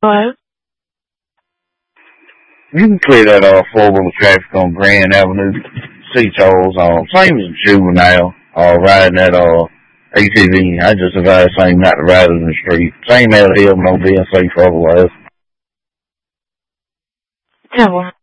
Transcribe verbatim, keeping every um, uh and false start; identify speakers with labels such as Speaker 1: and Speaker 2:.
Speaker 1: Hello?
Speaker 2: You can clear that off four-wheeler traffic on Grand Avenue. See Charles on. Same as juvenile, uh, riding that, uh, A T V. I just advise same not to ride in the street. Same out here, no being safe otherwise.
Speaker 1: Yeah, well.